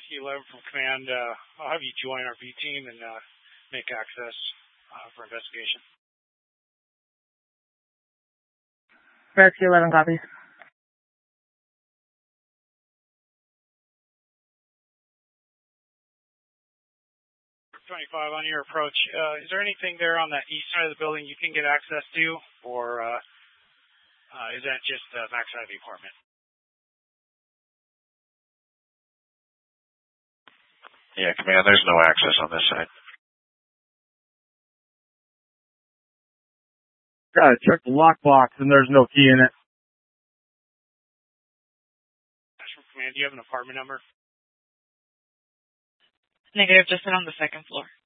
Rescue 11 from Command. I'll have you join our B team and make access for investigation. Rescue 11 copies. 25 on your approach. Is there anything there on the east side of the building you can get access to, or is that just the backside of the apartment? Yeah, Command, there's no access on this side. Check the lockbox, and there's no key in it. From Command, do you have an apartment number? Negative, just on the second floor.